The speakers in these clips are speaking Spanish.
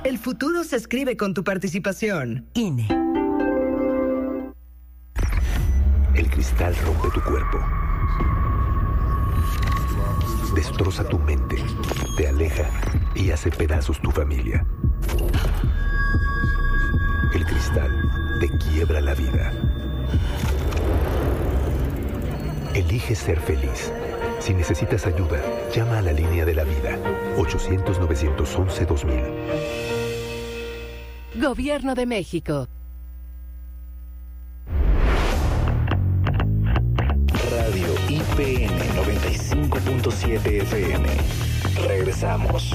El futuro se escribe con tu participación. INE. El cristal rompe tu cuerpo. Destroza tu mente, te aleja y hace pedazos tu familia. El cristal te quiebra la vida. Elige ser feliz. Si necesitas ayuda, llama a la línea de la vida. 800-911-2000. Gobierno de México. Radio IPN 95.7 FM. Regresamos.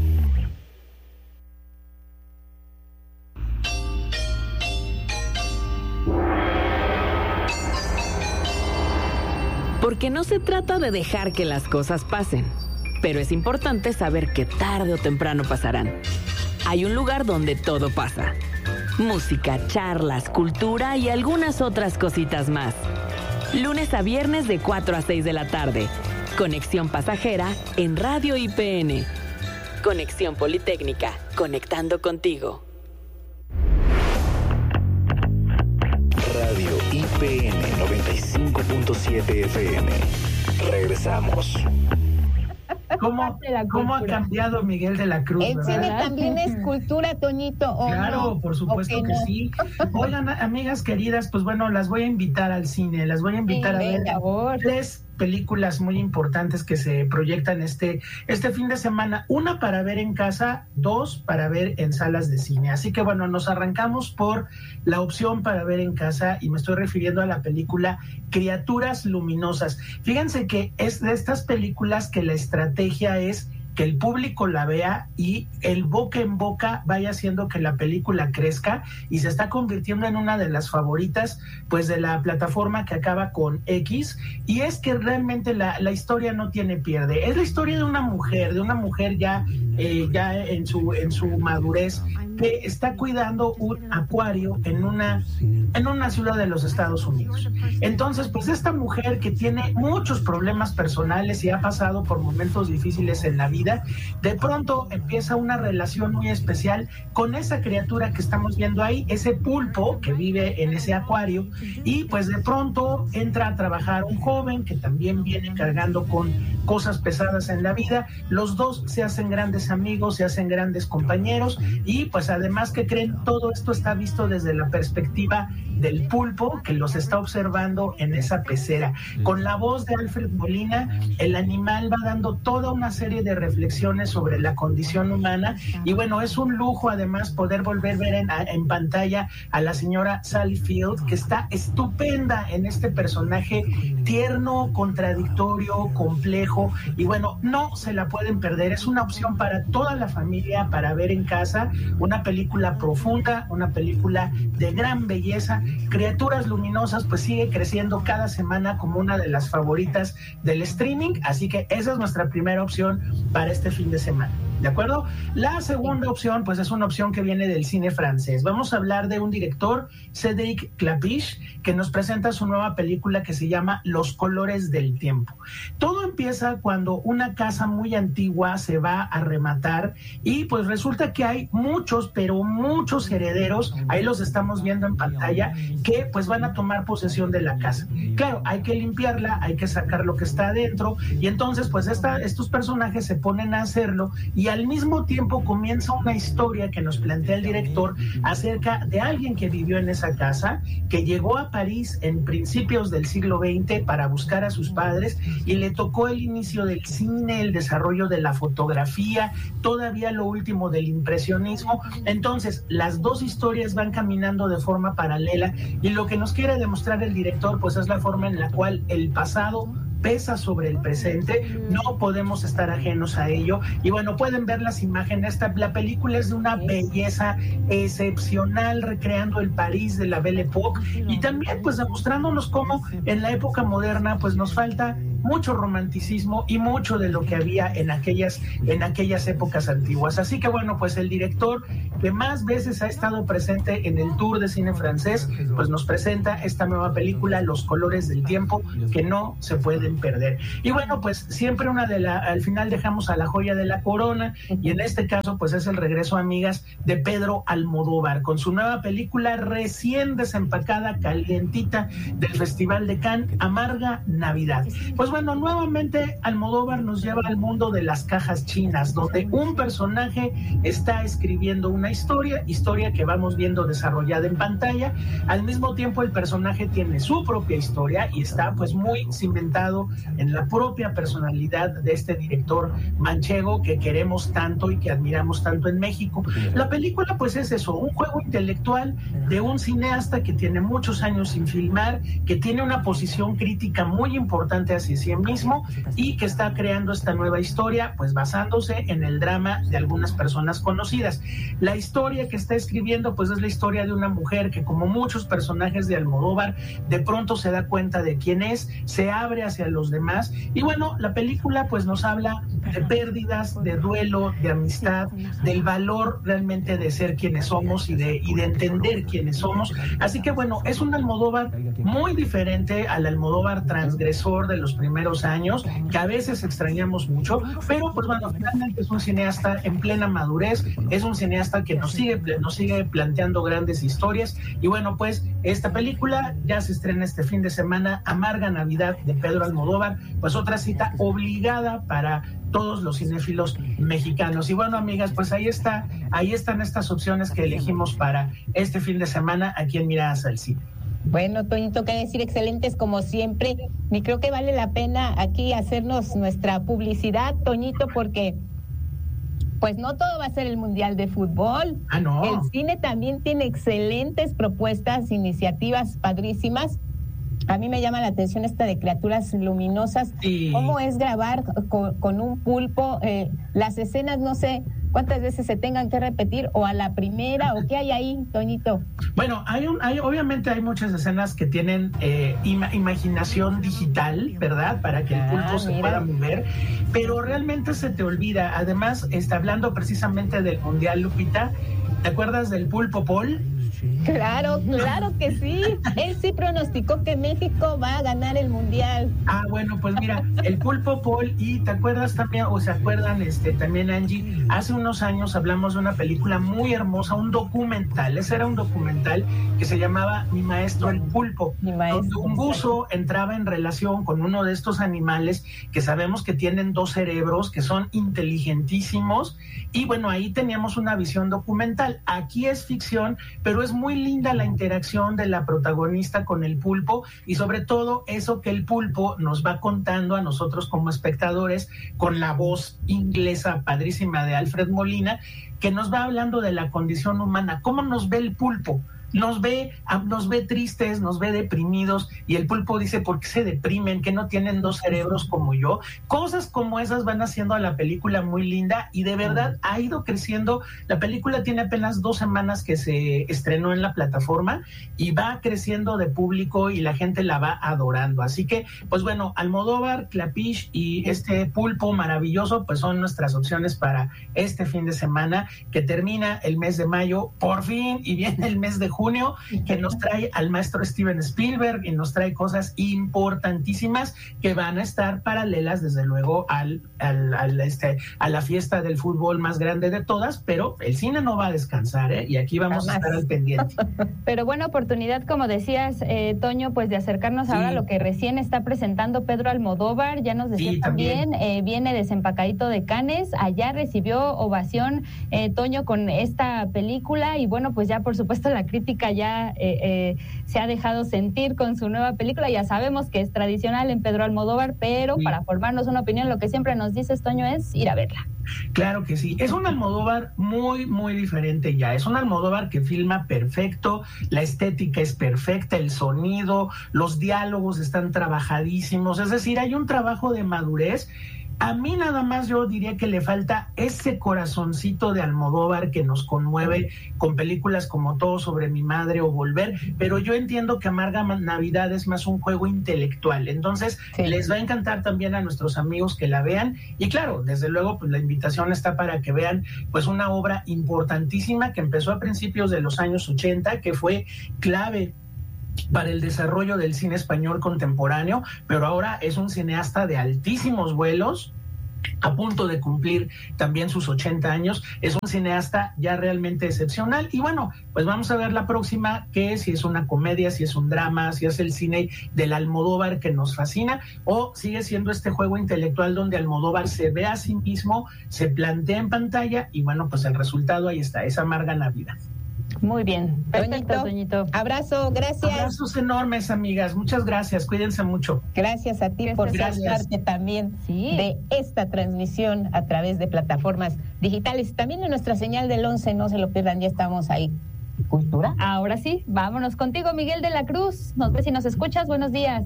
Porque no se trata de dejar que las cosas pasen, pero es importante saber que tarde o temprano pasarán. Hay un lugar donde todo pasa. Música, charlas, cultura y algunas otras cositas más. Lunes a viernes de 4 a 6 de la tarde. Conexión pasajera en Radio IPN. Conexión Politécnica, conectando contigo. Radio IPN 95.7 FM. Regresamos. ¿Cómo ha cambiado Miguel de la Cruz? El cine también es cultura, Toñito. Claro, no? por supuesto que no? sí. Oigan, amigas queridas, pues bueno, las voy a invitar al cine, las voy a invitar a ver 3 películas muy importantes que se proyectan este fin de semana. 1 para ver en casa, 2 para ver en salas de cine. Así que bueno, nos arrancamos por la opción para ver en casa y me estoy refiriendo a la película Criaturas Luminosas. Fíjense que es de estas películas que la estrategia es que el público la vea y el boca en boca vaya haciendo que la película crezca y se está convirtiendo en una de las favoritas pues de la plataforma que acaba con X, y es que realmente la historia no tiene pierde. Es la historia de una mujer ya en su madurez, que está cuidando un acuario en una ciudad de los Estados Unidos. Entonces, pues esta mujer que tiene muchos problemas personales y ha pasado por momentos difíciles en la vida, de pronto empieza una relación muy especial con esa criatura que estamos viendo ahí, ese pulpo que vive en ese acuario, y pues de pronto entra a trabajar un joven que también viene cargando con cosas pesadas en la vida. Los dos se hacen grandes amigos, se hacen grandes compañeros, y pues además, que creen, todo esto está visto desde la perspectiva del pulpo que los está observando en esa pecera. Con la voz de Alfred Molina, el animal va dando toda una serie de reflexiones sobre la condición humana, y bueno, es un lujo además poder volver a ver en pantalla a la señora Sally Field, que está estupenda en este personaje tierno, contradictorio, complejo, y bueno, no se la pueden perder. Es una opción para toda la familia para ver en casa, una película profunda, una película de gran belleza. Criaturas Luminosas pues sigue creciendo cada semana como una de las favoritas del streaming, así que esa es nuestra primera opción para este fin de semana, ¿de acuerdo? La segunda opción pues es una opción que viene del cine francés. Vamos a hablar de un director, Cédric Clapiche, que nos presenta su nueva película que se llama Los Colores del Tiempo. Todo empieza cuando una casa muy antigua se va a rematar y pues resulta que hay muchos herederos, ahí los estamos viendo en pantalla, que pues van a tomar posesión de la casa. Claro, hay que limpiarla, hay que sacar lo que está adentro, y entonces pues estos personajes se ponen a hacerlo, y al mismo tiempo comienza una historia que nos plantea el director acerca de alguien que vivió en esa casa, que llegó a París en principios del siglo XX para buscar a sus padres, y le tocó el inicio del cine, el desarrollo de la fotografía, todavía lo último del impresionismo. Entonces las dos historias van caminando de forma paralela, y lo que nos quiere demostrar el director pues es la forma en la cual el pasado pesa sobre el presente, no podemos estar ajenos a ello, y bueno, pueden ver las imágenes. La película es de una belleza excepcional, recreando el París de la Belle Époque, y también pues demostrándonos cómo en la época moderna pues nos falta mucho romanticismo y mucho de lo que había en aquellas épocas antiguas. Así que bueno, pues el director que más veces ha estado presente en el Tour de Cine Francés, pues nos presenta esta nueva película, Los Colores del Tiempo, que no se pueden perder. Y bueno, pues siempre al final dejamos a la joya de la corona, y en este caso pues es el regreso, amigas, de Pedro Almodóvar, con su nueva película recién desempacada, calientita, del Festival de Cannes, Amarga Navidad. Pues bueno, nuevamente Almodóvar nos lleva al mundo de las cajas chinas, donde un personaje está escribiendo una historia que vamos viendo desarrollada en pantalla. Al mismo tiempo el personaje tiene su propia historia y está pues muy cimentado en la propia personalidad de este director manchego que queremos tanto y que admiramos tanto en México. La película pues es eso, un juego intelectual de un cineasta que tiene muchos años sin filmar, que tiene una posición crítica muy importante hacia sí mismo y que está creando esta nueva historia pues basándose en el drama de algunas personas conocidas. La historia que está escribiendo pues es la historia de una mujer que, como muchos personajes de Almodóvar, de pronto se da cuenta de quién es, se abre hacia los demás, y bueno, la película pues nos habla de pérdidas, de duelo, de amistad, del valor realmente de ser quienes somos y de entender quiénes somos. Así que bueno, es un Almodóvar muy diferente al Almodóvar transgresor de los primeros años, que a veces extrañamos mucho, pero pues bueno, finalmente es un cineasta en plena madurez, es un cineasta que nos sigue planteando grandes historias. Y bueno, pues esta película ya se estrena este fin de semana, Amarga Navidad, de Pedro Almodóvar, pues otra cita obligada para todos los cinéfilos mexicanos. Y bueno, amigas, pues ahí están estas opciones que elegimos para este fin de semana aquí en Miradas al Cine. Bueno, Toñito, qué decir, excelentes como siempre, y creo que vale la pena aquí hacernos nuestra publicidad, Toñito, porque pues no todo va a ser el Mundial de Fútbol. No. El cine también tiene excelentes propuestas, iniciativas padrísimas. A mí me llama la atención esta de Criaturas Luminosas. Sí. ¿Cómo es grabar con un pulpo? Las escenas, no sé cuántas veces se tengan que repetir, o a la primera, o qué hay ahí, Toñito. Bueno, obviamente hay muchas escenas que tienen imaginación digital, ¿verdad? Para que el pulpo se pueda mover, pero realmente se te olvida. Además, hablando precisamente del Mundial, Lupita, ¿te acuerdas del Pulpo Paul? Claro que sí. Él sí pronosticó que México va a ganar el Mundial. Bueno, pues mira, el Pulpo Paul, y te acuerdas también, o se acuerdan también, Angie, hace unos años hablamos de una película muy hermosa, un documental. Ese era un documental que se llamaba Mi Maestro el Pulpo, donde un buzo entraba en relación con uno de estos animales que sabemos que tienen dos cerebros, que son inteligentísimos, y bueno, ahí teníamos una visión documental. Aquí es ficción, pero es muy linda la interacción de la protagonista con el pulpo, y sobre todo eso que el pulpo nos va contando a nosotros como espectadores con la voz inglesa padrísima de Alfred Molina, que nos va hablando de la condición humana, cómo nos ve el pulpo. Nos ve tristes, nos ve deprimidos, y el pulpo dice, ¿por qué se deprimen? ¿Que no tienen dos cerebros como yo? Cosas como esas van haciendo a la película muy linda, y de verdad ha ido creciendo. La película tiene apenas 2 semanas que se estrenó en la plataforma, y va creciendo de público y la gente la va adorando. Así que, pues bueno, Almodóvar, Clapiche y este pulpo maravilloso, pues son nuestras opciones para este fin de semana, que termina el mes de mayo, por fin, y viene el mes de junio, que nos trae al maestro Steven Spielberg y nos trae cosas importantísimas que van a estar paralelas, desde luego, a la fiesta del fútbol más grande de todas, pero el cine no va a descansar, y aquí vamos a estar al pendiente. Pero buena oportunidad, como decías, Toño, pues de acercarnos ahora a lo que recién está presentando Pedro Almodóvar. Ya nos decía también, viene desempacadito de Cannes, allá recibió ovación, Toño, con esta película, y bueno, pues ya por supuesto la crítica ya se ha dejado sentir con su nueva película. Ya sabemos que es tradicional en Pedro Almodóvar, pero para formarnos una opinión, lo que siempre nos dices, Toño, es ir a verla. Claro que sí, es un Almodóvar muy, muy diferente ya. Es un Almodóvar que filma perfecto, la estética es perfecta, el sonido, los diálogos están trabajadísimos, es decir, hay un trabajo de madurez A mí nada más yo diría que le falta ese corazoncito de Almodóvar que nos conmueve con películas como Todo sobre mi madre o Volver, pero yo entiendo que Amarga Navidad es más un juego intelectual, entonces les va a encantar también a nuestros amigos que la vean, y claro, desde luego pues la invitación está para que vean pues una obra importantísima que empezó a principios de los años 80, que fue clave para el desarrollo del cine español contemporáneo, pero ahora es un cineasta de altísimos vuelos, a punto de cumplir también sus 80 años, es un cineasta ya realmente excepcional, y bueno, pues vamos a ver la próxima, que si es una comedia, si es un drama, si es el cine del Almodóvar que nos fascina, o sigue siendo este juego intelectual donde Almodóvar se ve a sí mismo, se plantea en pantalla, y bueno, pues el resultado ahí está, es Amarga Navidad. Muy bien, perfecto, Toñito. Abrazo, gracias. Abrazos enormes, amigas, muchas gracias, cuídense mucho. Gracias a ti por ser parte también de esta transmisión a través de plataformas digitales, también en nuestra señal del 11, no se lo pierdan, ya estamos ahí. ¿Cultura? Ahora sí, vámonos contigo, Miguel de la Cruz, nos ves y nos escuchas, buenos días.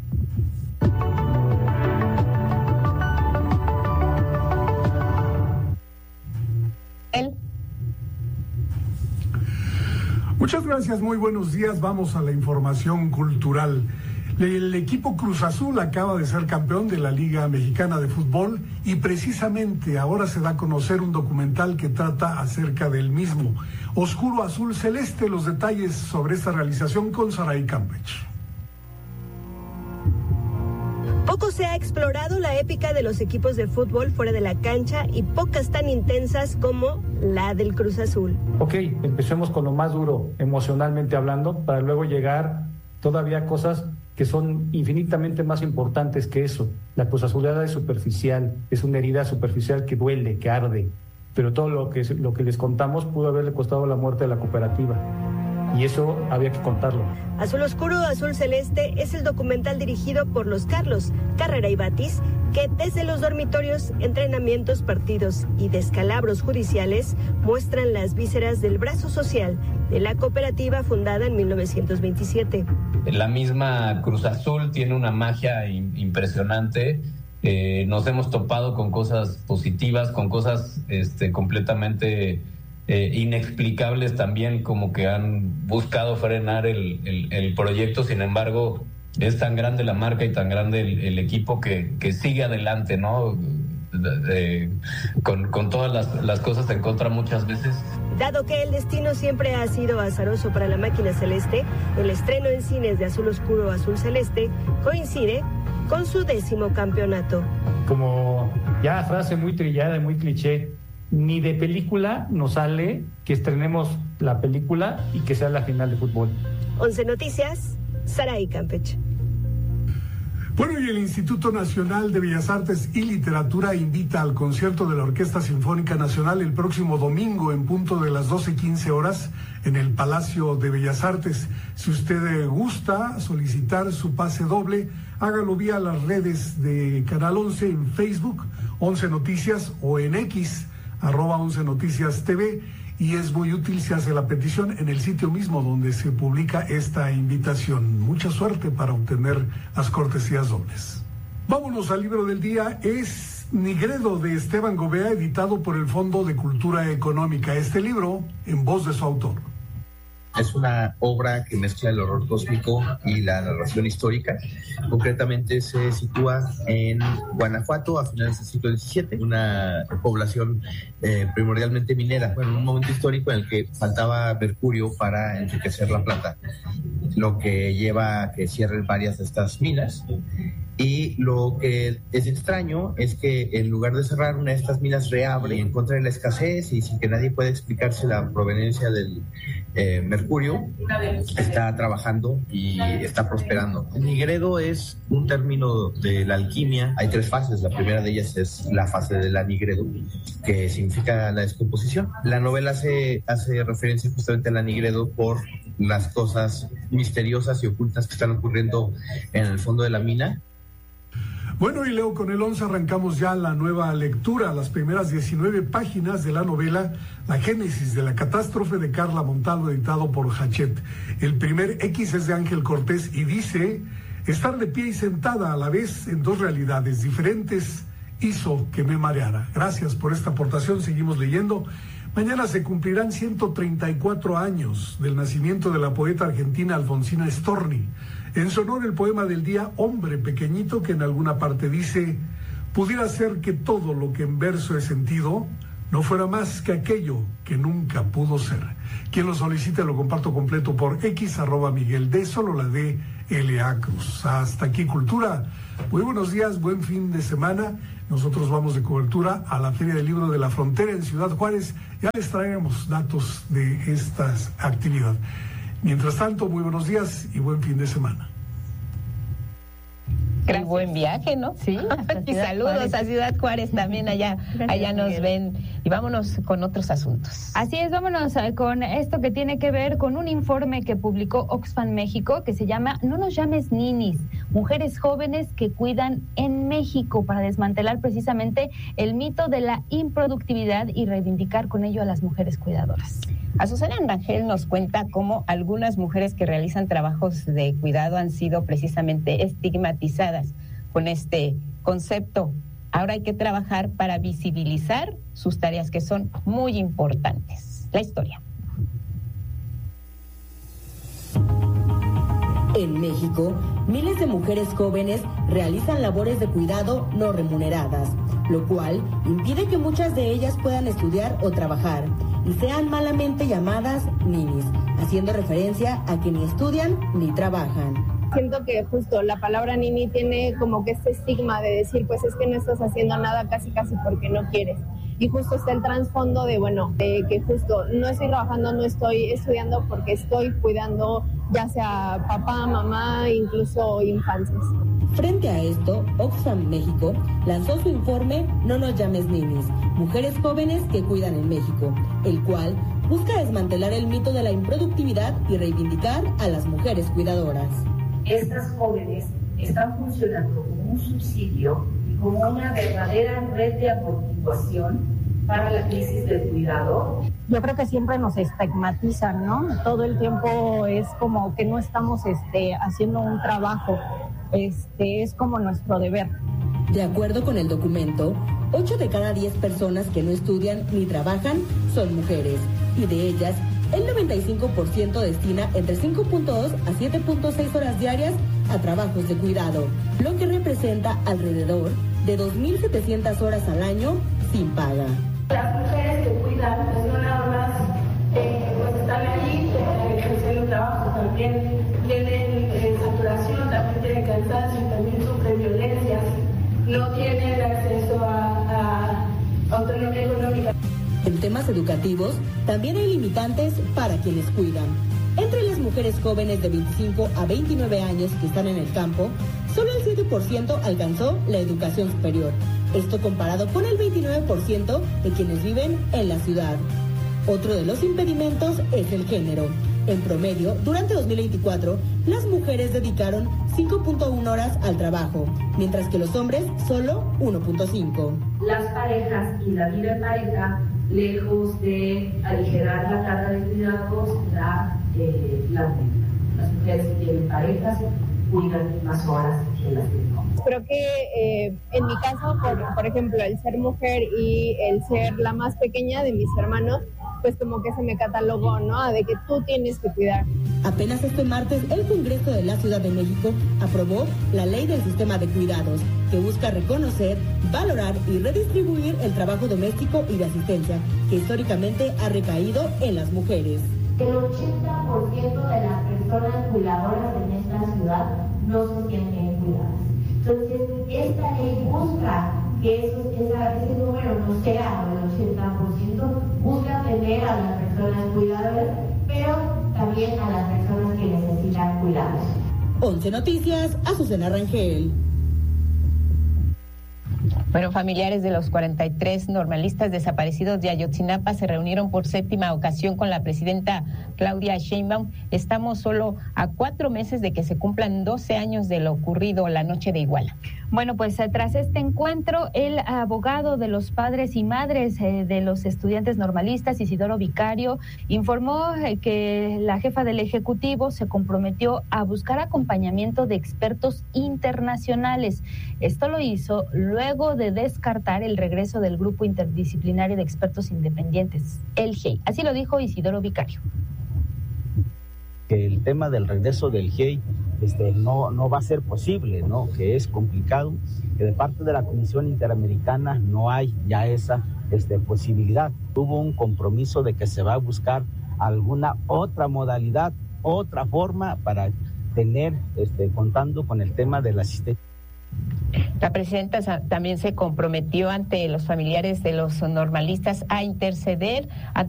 Muchas gracias, muy buenos días. Vamos a la información cultural. El equipo Cruz Azul acaba de ser campeón de la Liga Mexicana de Fútbol y precisamente ahora se da a conocer un documental que trata acerca del mismo. Oscuro Azul Celeste, los detalles sobre esta realización con Saray Campech. Poco se ha explorado la épica de los equipos de fútbol fuera de la cancha y pocas tan intensas como la del Cruz Azul. Ok, empecemos con lo más duro, emocionalmente hablando, para luego llegar todavía a cosas que son infinitamente más importantes que eso. La Cruz Azulada es superficial, es una herida superficial que duele, que arde, pero todo lo que les contamos pudo haberle costado la muerte de la cooperativa. Y eso había que contarlo. Azul Oscuro, Azul Celeste es el documental dirigido por los Carlos Carrera y Batis, que desde los dormitorios, entrenamientos, partidos y descalabros judiciales muestran las vísceras del brazo social de la cooperativa fundada en 1927. La misma Cruz Azul tiene una magia impresionante. Nos hemos topado con cosas positivas, con cosas completamente inexplicables también, como que han buscado frenar el proyecto. Sin embargo, es tan grande la marca y tan grande el equipo que sigue adelante, ¿no? Con todas las cosas en contra muchas veces. Dado que el destino siempre ha sido azaroso para la máquina celeste, el estreno en cines de Azul Oscuro, Azul Celeste coincide con su 10º campeonato. Como ya frase muy trillada y muy cliché, ni de película nos sale que estrenemos la película y que sea la final de fútbol. 11 Noticias, Saray Campech. Bueno, y el Instituto Nacional de Bellas Artes y Literatura invita al concierto de la Orquesta Sinfónica Nacional el próximo domingo en punto de las 12:15 horas en el Palacio de Bellas Artes. Si usted gusta solicitar su pase doble, hágalo vía las redes de Canal 11 en Facebook, 11 Noticias, o en X, @11 Noticias TV, y es muy útil si hace la petición en el sitio mismo donde se publica esta invitación. Mucha suerte para obtener las cortesías dobles. Vámonos al libro del día. Es Nigredo, de Esteban Gobea, editado por el Fondo de Cultura Económica. Este libro en voz de su autor. Es una obra que mezcla el horror cósmico y la narración histórica. Concretamente se sitúa en Guanajuato a finales del siglo XVII, una población primordialmente minera, en un momento histórico en el que faltaba mercurio para enriquecer la plata, lo que lleva a que cierren varias de estas minas. Y lo que es extraño es que en lugar de cerrar una de estas minas reabre en contra de la escasez y sin que nadie pueda explicarse la proveniencia del mercurio, está trabajando y está prosperando. El nigredo es un término de la alquimia. Hay 3 fases. La primera de ellas es la fase del anigredo, que significa la descomposición. La novela hace referencia justamente al anigredo por las cosas misteriosas y ocultas que están ocurriendo en el fondo de la mina. Bueno, y Leo, con el 11 arrancamos ya la nueva lectura, las primeras 19 páginas de la novela La Génesis de la Catástrofe, de Carla Montalvo, editado por Hachette. El primer X es de Ángel Cortés y dice: estar de pie y sentada a la vez en 2 realidades diferentes hizo que me mareara. Gracias por esta aportación, seguimos leyendo. Mañana se cumplirán 134 años del nacimiento de la poeta argentina Alfonsina Storni. En su honor, el poema del día, Hombre Pequeñito, que en alguna parte dice: pudiera ser que todo lo que en verso he sentido no fuera más que aquello que nunca pudo ser. Quien lo solicite lo comparto completo por X, @Miguel D, solo la D, L.A. Cruz. Hasta aquí Cultura. Muy buenos días, buen fin de semana. Nosotros vamos de cobertura a la Feria del Libro de la Frontera en Ciudad Juárez. Ya les traemos datos de esta actividad. Mientras tanto, muy buenos días y buen fin de semana. Gracias. Buen viaje, ¿no? Sí. Y saludos Juárez. A Ciudad Juárez también, allá nos ven. Y vámonos con otros asuntos. Así es, vámonos con esto que tiene que ver con un informe que publicó Oxfam México que se llama No nos llames ninis, mujeres jóvenes que cuidan en México, para desmantelar precisamente el mito de la improductividad y reivindicar con ello a las mujeres cuidadoras. Azucena Rangel nos cuenta cómo algunas mujeres que realizan trabajos de cuidado han sido precisamente estigmatizadas con este concepto. Ahora hay que trabajar para visibilizar sus tareas, que son muy importantes. La historia. En México, miles de mujeres jóvenes realizan labores de cuidado no remuneradas, lo cual impide que muchas de ellas puedan estudiar o trabajar y sean malamente llamadas ninis, haciendo referencia a que ni estudian ni trabajan. Siento que justo la palabra nini tiene como que este estigma de decir, pues es que no estás haciendo nada casi porque no quieres. Y justo está el trasfondo de que justo no estoy trabajando, no estoy estudiando porque estoy cuidando ya sea papá, mamá, incluso infancias. Frente a esto, Oxfam México lanzó su informe No nos llames ninis, mujeres jóvenes que cuidan en México, el cual busca desmantelar el mito de la improductividad y reivindicar a las mujeres cuidadoras. Estas jóvenes están funcionando como un subsidio y como una verdadera red de amortiguación para la crisis del cuidado. Yo creo que siempre nos estigmatizan, ¿no? Todo el tiempo es como que no estamos haciendo un trabajo, es como nuestro deber. De acuerdo con el documento, 8 de cada 10 personas que no estudian ni trabajan son mujeres, y de ellas, el 95% destina entre 5.2 a 7.6 horas diarias a trabajos de cuidado, lo que representa alrededor de 2.700 horas al año sin paga. Las mujeres que cuidan, pues no nada más pues están allí ejerciendo un trabajo, también tienen saturación, también tienen cansancio, también sufren violencias, no tienen acceso a autonomía económica. En temas educativos, también hay limitantes para quienes cuidan. Entre las mujeres jóvenes de 25 a 29 años que están en el campo, solo el 7% alcanzó la educación superior. Esto comparado con el 29% de quienes viven en la ciudad. Otro de los impedimentos es el género. En promedio, durante 2024, las mujeres dedicaron 5.1 horas al trabajo, mientras que los hombres solo 1.5. Las parejas y la vida en pareja, lejos de aligerar la carga de cuidados, la aumenta. Las mujeres que tienen parejas cuidan más horas que las que no. Creo que en mi caso, por ejemplo, el ser mujer y el ser la más pequeña de mis hermanos, pues como que se me catalogó, ¿no? De que tú tienes que cuidar. Apenas este martes, el Congreso de la Ciudad de México aprobó la Ley del Sistema de Cuidados, que busca reconocer, valorar y redistribuir el trabajo doméstico y de asistencia, que históricamente ha recaído en las mujeres. El 80% de las personas cuidadoras en esta ciudad no se sienten cuidadas. Entonces, esta ley busca que ese número no sea del 80%, busca tener a las personas cuidadoras, pero también a las personas que necesitan cuidados. 11 Noticias, Azucena Rangel. Bueno, familiares de los 43 normalistas desaparecidos de Ayotzinapa se reunieron por 7ª ocasión con la presidenta Claudia Sheinbaum. Estamos solo a 4 meses de que se cumplan 12 años de lo ocurrido la noche de Iguala. Bueno, pues tras este encuentro, el abogado de los padres y madres de los estudiantes normalistas, Isidoro Vicario, informó que la jefa del Ejecutivo se comprometió a buscar acompañamiento de expertos internacionales. Esto lo hizo luego de descartar el regreso del Grupo Interdisciplinario de Expertos Independientes, el GIEI. Así lo dijo Isidoro Vicario. El tema del regreso del GIEI no va a ser posible, ¿no? Que es complicado, que de parte de la Comisión Interamericana no hay ya esa posibilidad. Hubo un compromiso de que se va a buscar alguna otra modalidad, otra forma para tener, contando con el tema de la asistencia. La presidenta también se comprometió ante los familiares de los normalistas a interceder